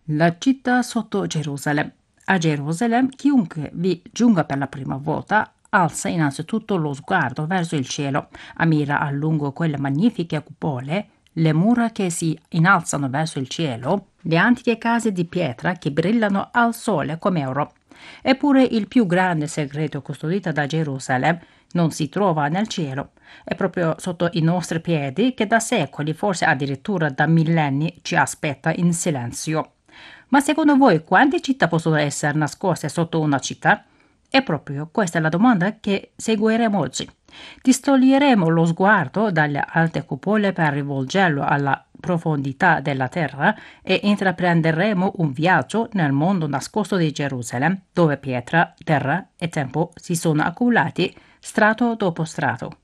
La città sotto Gerusalemme. A Gerusalemme, chiunque vi giunga per la prima volta alza innanzitutto lo sguardo verso il cielo, ammira a lungo quelle magnifiche cupole, le mura che si innalzano verso il cielo, le antiche case di pietra che brillano al sole come oro. Eppure il più grande segreto custodito da Gerusalemme non si trova nel cielo, è proprio sotto i nostri piedi che da secoli, forse addirittura da millenni, ci aspetta in silenzio. Ma secondo voi quante città possono essere nascoste sotto una città? E proprio questa è la domanda che seguiremo oggi. Distoglieremo lo sguardo dalle alte cupole per rivolgerlo alla profondità della terra e intraprenderemo un viaggio nel mondo nascosto di Gerusalemme, dove pietra, terra e tempo si sono accumulati strato dopo strato.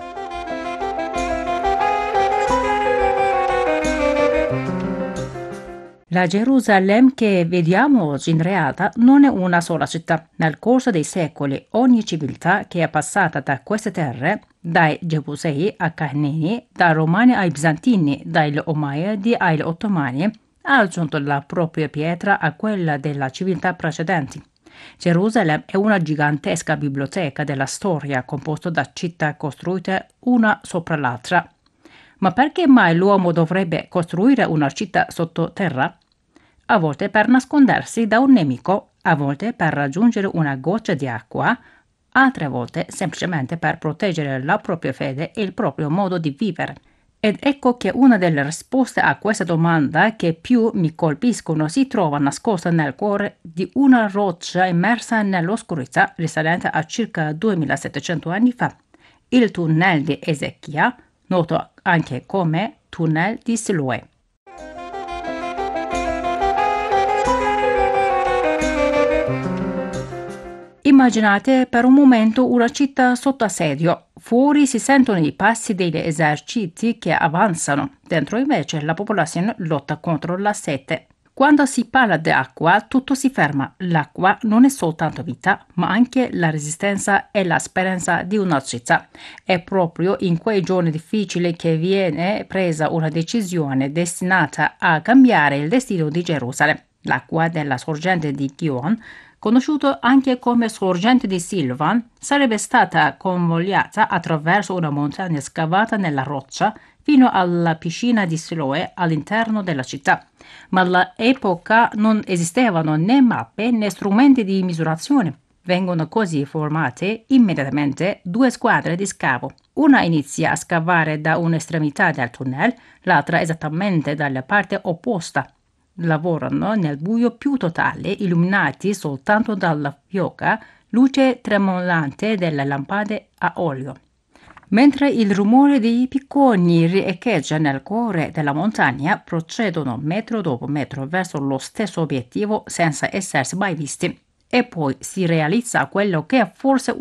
La Gerusalemme che vediamo oggi in realtà non è una sola città. Nel corso dei secoli ogni civiltà che è passata da queste terre, dai Gebusei ai Canneni, dai Romani ai Bizantini, dagli Omayyadi agli Ottomani, ha aggiunto la propria pietra a quella della civiltà precedenti. Gerusalemme è una gigantesca biblioteca della storia composta da città costruite una sopra l'altra. Ma perché mai l'uomo dovrebbe costruire una città sottoterra? A volte per nascondersi da un nemico, a volte per raggiungere una goccia di acqua, altre volte semplicemente per proteggere la propria fede e il proprio modo di vivere. Ed ecco che una delle risposte a questa domanda che più mi colpiscono si trova nascosta nel cuore di una roccia immersa nell'oscurità risalente a circa 2700 anni fa, il tunnel di Ezechia, noto anche come tunnel di Siloè. Immaginate per un momento una città sotto assedio. Fuori si sentono i passi degli eserciti che avanzano, dentro invece la popolazione lotta contro la sete. Quando si parla di acqua, tutto si ferma. L'acqua non è soltanto vita, ma anche la resistenza e la speranza di una città. È proprio in quei giorni difficili che viene presa una decisione destinata a cambiare il destino di Gerusalemme. L'acqua della sorgente di Gihon, conosciuto anche come sorgente di Silvan, sarebbe stata convogliata attraverso una montagna scavata nella roccia fino alla piscina di Siloè all'interno della città. Ma all'epoca non esistevano né mappe né strumenti di misurazione. Vengono così formate immediatamente due squadre di scavo. Una inizia a scavare da un'estremità del tunnel, l'altra esattamente dalla parte opposta. Lavorano nel buio più totale, illuminati soltanto dalla fioca luce tremolante delle lampade a olio. Mentre il rumore dei picconi riecheggia nel cuore della montagna, procedono metro dopo metro verso lo stesso obiettivo senza essersi mai visti. E poi si realizza quello che è forse